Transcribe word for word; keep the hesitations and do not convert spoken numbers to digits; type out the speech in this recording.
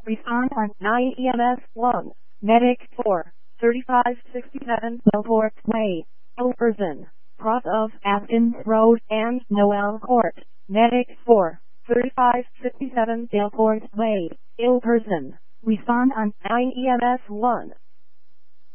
Respond on nine E M S one. Medic four. thirty-five sixty-seven Bellport Way. Ilverston. Cross of Athens Road and Noel Court. Medic four. thirty-five sixty-seven Bellport Way. Ilverston. Respond on nine E M S one.